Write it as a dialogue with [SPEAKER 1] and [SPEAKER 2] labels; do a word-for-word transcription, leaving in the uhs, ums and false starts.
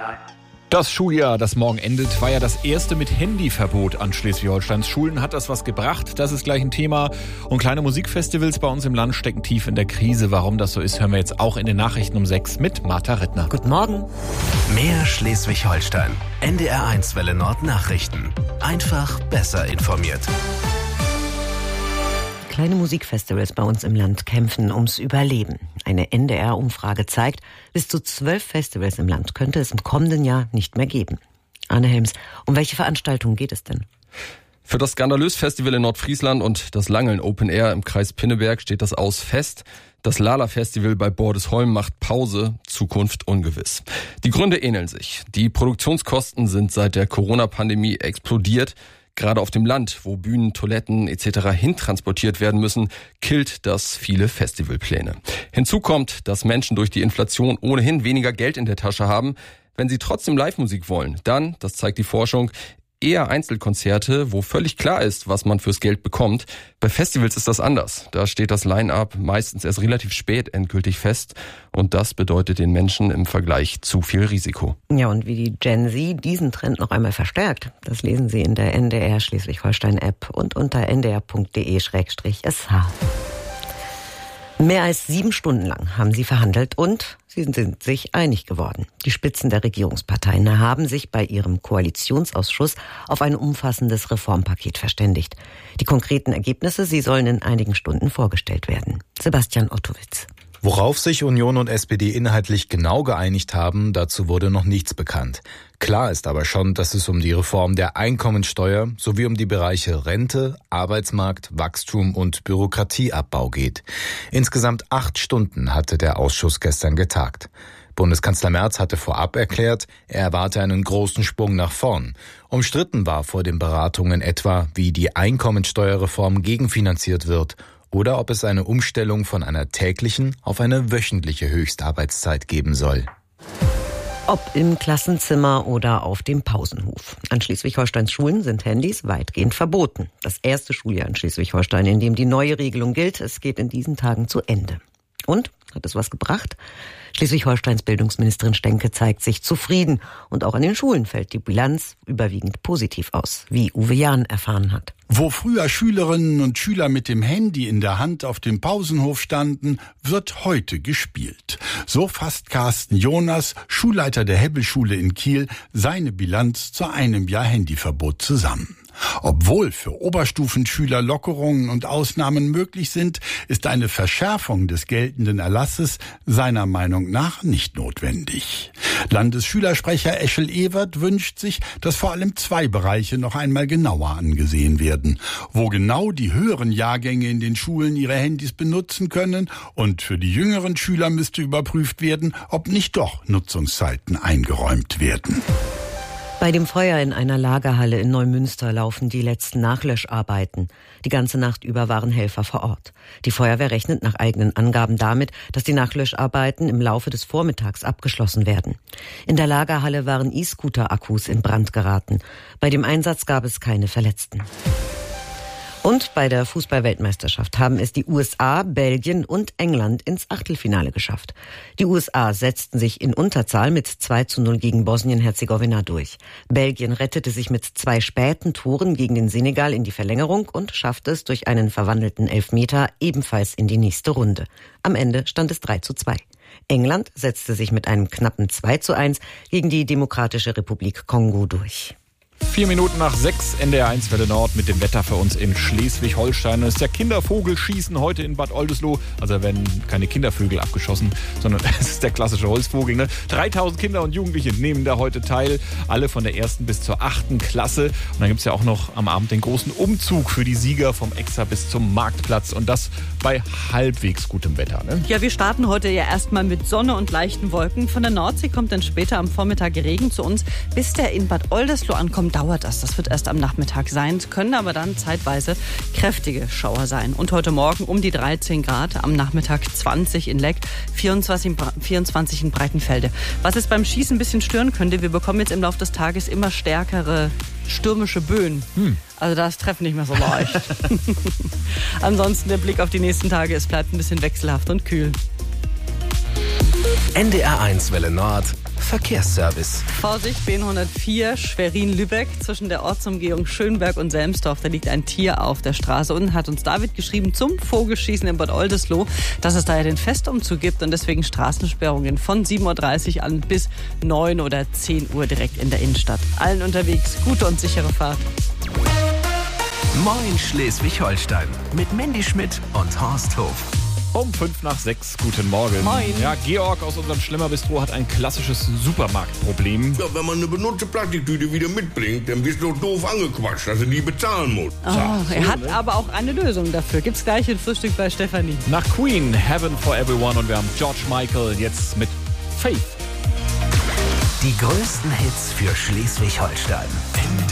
[SPEAKER 1] Das Schuljahr, das morgen endet, war ja das erste mit Handyverbot an Schleswig-Holsteins Schulen. Hat das was gebracht? Das ist gleich ein Thema. Und kleine Musikfestivals bei uns im Land stecken tief in der Krise. Warum das so ist, hören wir jetzt auch in den Nachrichten um sechs mit Martha Rittner.
[SPEAKER 2] Guten Morgen.
[SPEAKER 3] Mehr Schleswig-Holstein. N D R eins Welle Nord Nachrichten. Einfach besser informiert.
[SPEAKER 2] Kleine Musikfestivals bei uns im Land kämpfen ums Überleben. Eine N D R-Umfrage zeigt, bis zu zwölf Festivals im Land könnte es im kommenden Jahr nicht mehr geben. Arne Helms, um welche Veranstaltungen geht es denn?
[SPEAKER 4] Für das Skandalös-Festival in Nordfriesland und das Langeln Open Air im Kreis Pinneberg steht das Aus fest. Das Lala-Festival bei Bordesholm macht Pause, Zukunft ungewiss. Die Gründe ähneln sich. Die Produktionskosten sind seit der Corona-Pandemie explodiert. Gerade auf dem Land, wo Bühnen, Toiletten et cetera hintransportiert werden müssen, killt das viele Festivalpläne. Hinzu kommt, dass Menschen durch die Inflation ohnehin weniger Geld in der Tasche haben. Wenn sie trotzdem Live-Musik wollen, dann, das zeigt die Forschung, eher Einzelkonzerte, wo völlig klar ist, was man fürs Geld bekommt. Bei Festivals ist das anders. Da steht das Line-Up meistens erst relativ spät endgültig fest. Und das bedeutet den Menschen im Vergleich zu viel Risiko.
[SPEAKER 2] Ja, und wie die Gen Z diesen Trend noch einmal verstärkt, das lesen Sie in der N D R Schleswig-Holstein-App und unter n d r punkt d e slash s h. Mehr als sieben Stunden lang haben sie verhandelt und sie sind sich einig geworden. Die Spitzen der Regierungsparteien haben sich bei ihrem Koalitionsausschuss auf ein umfassendes Reformpaket verständigt. Die konkreten Ergebnisse, sie sollen in einigen Stunden vorgestellt werden. Sebastian Ottowitz.
[SPEAKER 5] Worauf sich Union und S P D inhaltlich genau geeinigt haben, dazu wurde noch nichts bekannt. Klar ist aber schon, dass es um die Reform der Einkommensteuer sowie um die Bereiche Rente, Arbeitsmarkt, Wachstum und Bürokratieabbau geht. Insgesamt acht Stunden hatte der Ausschuss gestern getagt. Bundeskanzler Merz hatte vorab erklärt, er erwarte einen großen Sprung nach vorn. Umstritten war vor den Beratungen etwa, wie die Einkommensteuerreform gegenfinanziert wird oder ob es eine Umstellung von einer täglichen auf eine wöchentliche Höchstarbeitszeit geben soll.
[SPEAKER 2] Ob im Klassenzimmer oder auf dem Pausenhof. An Schleswig-Holsteins Schulen sind Handys weitgehend verboten. Das erste Schuljahr in Schleswig-Holstein, in dem die neue Regelung gilt, es geht in diesen Tagen zu Ende. Und? Hat es was gebracht? Schleswig-Holsteins Bildungsministerin Stenke zeigt sich zufrieden. Und auch an den Schulen fällt die Bilanz überwiegend positiv aus, wie Uwe Jahn erfahren hat.
[SPEAKER 6] Wo früher Schülerinnen und Schüler mit dem Handy in der Hand auf dem Pausenhof standen, wird heute gespielt. So fasst Carsten Jonas, Schulleiter der Hebbelschule in Kiel, seine Bilanz zu einem Jahr Handyverbot zusammen. Obwohl für Oberstufenschüler Lockerungen und Ausnahmen möglich sind, ist eine Verschärfung des geltenden Erlasses seiner Meinung nach nicht notwendig. Landesschülersprecher Eschel-Ewert wünscht sich, dass vor allem zwei Bereiche noch einmal genauer angesehen werden. Wo genau die höheren Jahrgänge in den Schulen ihre Handys benutzen können und für die jüngeren Schüler müsste überprüft werden, ob nicht doch Nutzungszeiten eingeräumt werden.
[SPEAKER 2] Bei dem Feuer in einer Lagerhalle in Neumünster laufen die letzten Nachlöscharbeiten. Die ganze Nacht über waren Helfer vor Ort. Die Feuerwehr rechnet nach eigenen Angaben damit, dass die Nachlöscharbeiten im Laufe des Vormittags abgeschlossen werden. In der Lagerhalle waren E-Scooter-Akkus in Brand geraten. Bei dem Einsatz gab es keine Verletzten. Und bei der Fußball-Weltmeisterschaft haben es die U S A, Belgien und England ins Achtelfinale geschafft. Die U S A setzten sich in Unterzahl mit zwei zu null gegen Bosnien-Herzegowina durch. Belgien rettete sich mit zwei späten Toren gegen den Senegal in die Verlängerung und schaffte es durch einen verwandelten Elfmeter ebenfalls in die nächste Runde. Am Ende stand es drei zu zwei. England setzte sich mit einem knappen zwei zu eins gegen die Demokratische Republik Kongo durch.
[SPEAKER 1] Vier Minuten nach sechs, N D R eins Welle Nord mit dem Wetter für uns in Schleswig-Holstein. Es ist der Kindervogelschießen heute in Bad Oldesloe. Also da werden keine Kindervögel abgeschossen, sondern es ist der klassische Holzvogel. Ne? dreitausend Kinder und Jugendliche nehmen da heute teil. Alle von der ersten bis zur achten Klasse. Und dann gibt es ja auch noch am Abend den großen Umzug für die Sieger vom Extra bis zum Marktplatz. Und das bei halbwegs gutem Wetter. Ne?
[SPEAKER 7] Ja, wir starten heute ja erstmal mit Sonne und leichten Wolken. Von der Nordsee kommt dann später am Vormittag Regen zu uns. Bis der in Bad Oldesloe ankommt, dauert das. Das wird erst am Nachmittag sein. Es können aber dann zeitweise kräftige Schauer sein. Und heute Morgen um die dreizehn Grad, am Nachmittag zwanzig in Leck, vierundzwanzig, vierundzwanzig in Breitenfelde. Was es beim Schießen ein bisschen stören könnte, wir bekommen jetzt im Laufe des Tages immer stärkere stürmische Böen. Hm. Also da ist Treffen nicht mehr so leicht. Ansonsten der Blick auf die nächsten Tage, es bleibt ein bisschen wechselhaft und kühl.
[SPEAKER 3] N D R eins Welle Nord Verkehrsservice.
[SPEAKER 7] Vorsicht, B hundertvier Schwerin-Lübeck zwischen der Ortsumgehung Schönberg und Selmsdorf. Da liegt ein Tier auf der Straße. Unten hat uns David geschrieben zum Vogelschießen in Bad Oldesloe, dass es da ja den Festumzug gibt und deswegen Straßensperrungen von sieben Uhr dreißig an bis neun oder zehn Uhr direkt in der Innenstadt. Allen unterwegs gute und sichere Fahrt.
[SPEAKER 3] Moin Schleswig-Holstein mit Mandy Schmidt und Horst Hof.
[SPEAKER 1] Um fünf nach sechs, guten Morgen.
[SPEAKER 7] Moin.
[SPEAKER 1] Ja, Georg aus unserem Schlemmerbistro hat ein klassisches Supermarktproblem.
[SPEAKER 8] Ja, wenn man eine benutzte Plastiktüte wieder mitbringt, dann wirst du doof angequatscht, dass du die bezahlen musst.
[SPEAKER 7] Oh, er hat aber auch eine Lösung dafür. Gibt's gleich ein Frühstück bei Stefanie.
[SPEAKER 1] Nach Queen, Heaven for Everyone, und wir haben George Michael jetzt mit Faith.
[SPEAKER 3] Die größten Hits für Schleswig-Holstein.